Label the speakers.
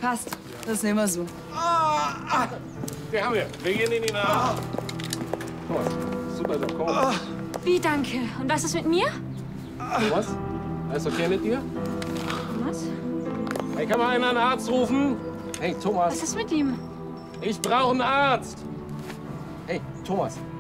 Speaker 1: Passt. Das nehmen wir so.
Speaker 2: Den haben wir. Wir gehen in die Nahe. Thomas, super Job, komm.
Speaker 3: Wie, danke. Und was ist mit mir?
Speaker 2: Thomas, alles okay mit dir?
Speaker 3: Thomas?
Speaker 2: Hey, kann mal einer einen Arzt rufen? Hey, Thomas.
Speaker 3: Was ist mit ihm?
Speaker 2: Ich brauche einen Arzt. Hey, Thomas.